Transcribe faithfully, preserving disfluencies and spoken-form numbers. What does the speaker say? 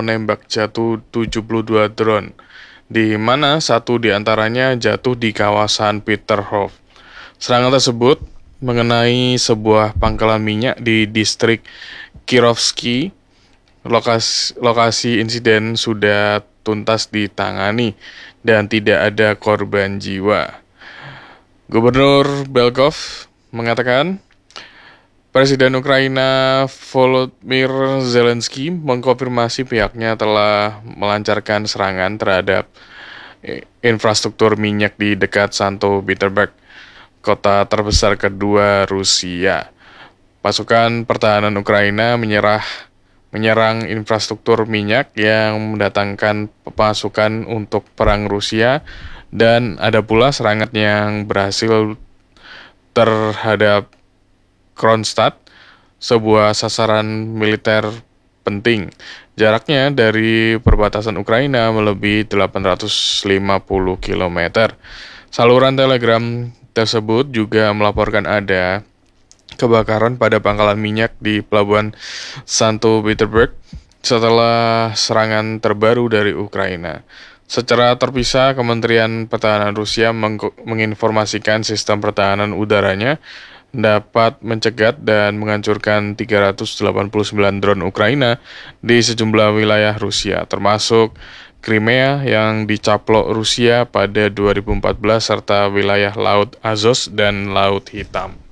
menembak jatuh tujuh puluh dua drone, di mana satu di antaranya jatuh di kawasan Peterhof. Serangan tersebut mengenai sebuah pangkalan minyak di distrik Kirovski. Lokasi, lokasi insiden sudah tuntas ditangani dan tidak ada korban jiwa. Gubernur Belgov mengatakan Presiden Ukraina Volodymyr Zelensky mengkonfirmasi pihaknya telah melancarkan serangan terhadap infrastruktur minyak di dekat Sankt Petersburg, kota terbesar kedua Rusia. Pasukan pertahanan Ukraina menyerah menyerang infrastruktur minyak yang mendatangkan pasukan untuk perang Rusia, dan ada pula serangan yang berhasil terhadap Kronstadt, sebuah sasaran militer penting. Jaraknya dari perbatasan Ukraina melebihi delapan ratus lima puluh kilometer. Saluran Telegram tersebut juga melaporkan ada kebakaran pada pangkalan minyak di pelabuhan Sankt Petersburg setelah serangan terbaru dari Ukraina. Secara terpisah, Kementerian Pertahanan Rusia meng- menginformasikan sistem pertahanan udaranya dapat mencegat dan menghancurkan tiga ratus delapan puluh sembilan drone Ukraina di sejumlah wilayah Rusia, termasuk Crimea yang dicaplok Rusia pada dua ribu empat belas serta wilayah Laut Azov dan Laut Hitam.